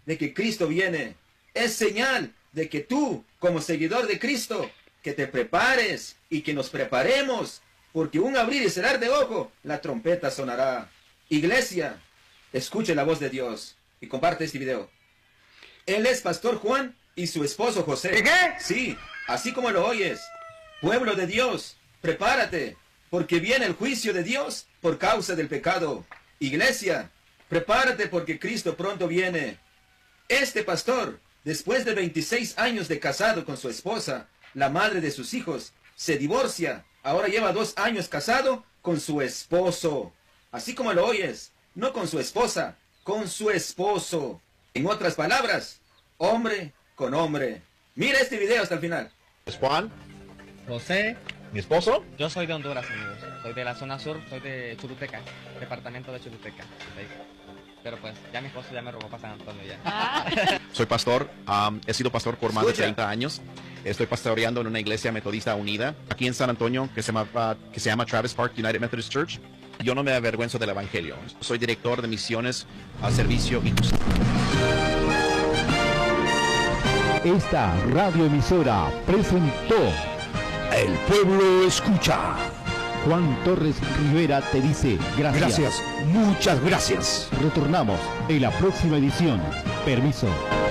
de que Cristo viene. Es señal de que tú, como seguidor de Cristo, que te prepares y que nos preparemos, porque un abrir y cerrar de ojo, la trompeta sonará. Iglesia, escuche la voz de Dios y comparte este video. Él es Pastor Juan y su esposo José. ¿Qué? Sí, así como lo oyes. Pueblo de Dios, prepárate, porque viene el juicio de Dios por causa del pecado. Iglesia, prepárate porque Cristo pronto viene. Este pastor, después de 26 años de casado con su esposa, la madre de sus hijos, se divorcia. Ahora lleva 2 años casado con su esposo. Así como lo oyes, no con su esposa, con su esposo. En otras palabras, hombre con hombre. Mira este video hasta el final. ¿Es Juan? José, ¿Mi esposo? yo soy de Honduras, amigos. Soy de la zona sur, soy de Choluteca, departamento de Choluteca. ¿Sí? Pero pues, ya mi esposo ya me robó para San Antonio ya. Soy pastor, he sido pastor por más de Escucha. 30 años. Estoy pastoreando en una iglesia metodista unida aquí en San Antonio que se llama Travis Park United Methodist Church. Yo no me avergüenzo del evangelio. Soy director de misiones al servicio y Esta radioemisora presentó El pueblo escucha. Juan Torres Rivera te dice gracias. Gracias, muchas gracias. Retornamos en la próxima edición. Permiso.